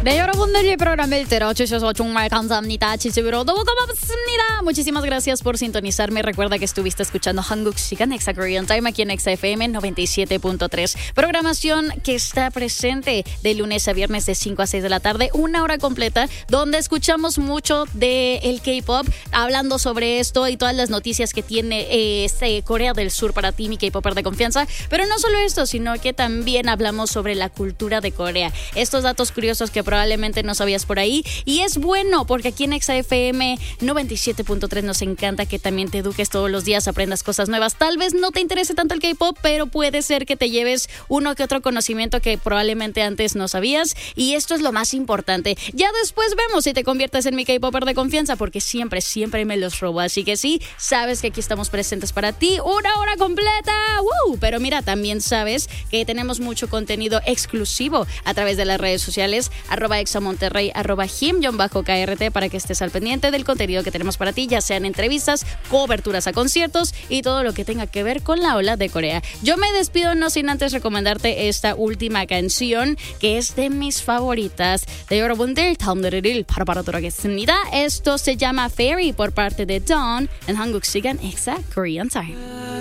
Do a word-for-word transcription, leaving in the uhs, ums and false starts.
네, 여러분들 이 프로그램을 들어주셔서 정말 감사합니다. 지지부로 너무 고맙습니다. Muchísimas gracias por sintonizarme. Recuerda que estuviste escuchando Hanguk Sigan Exa Korean Time aquí en Exa F M noventa y siete punto tres. Programación que está presente de lunes a viernes de cinco a seis de la tarde, una hora completa, donde escuchamos mucho del K-pop, hablando sobre esto y todas las noticias que tiene eh, este Corea del Sur para ti, mi K-popper de confianza. Pero no solo esto, sino que también hablamos sobre la cultura de Corea. Estos datos curiosos que probablemente no sabías por ahí. Y es bueno porque aquí en Exa F M noventa y siete punto tres nos encanta que también te eduques todos los días, aprendas cosas nuevas. Tal vez no te interese tanto el K-pop, pero puede ser que te lleves uno que otro conocimiento que probablemente antes no sabías. Y esto es lo más importante. Ya después vemos si te conviertes en mi K-popper de confianza, porque siempre, siempre me los robo. Así que sí, sabes que aquí estamos presentes para ti una hora completa. ¡Woo! Pero mira, también sabes que tenemos mucho contenido exclusivo a través de las redes sociales, arroba examonterrey, arroba him-krt, para que estés al pendiente del contenido que tenemos para ti, ya sean entrevistas, coberturas a conciertos y todo lo que tenga que ver con la ola de Corea. Yo me despido no sin antes recomendarte esta última canción que es de mis favoritas. 네, 여러분들 다음 노래를 바로 바로 들어가겠습니다. Esto se llama Fairy por parte de Dawn en Hanguk Sigan Exa Korean Time.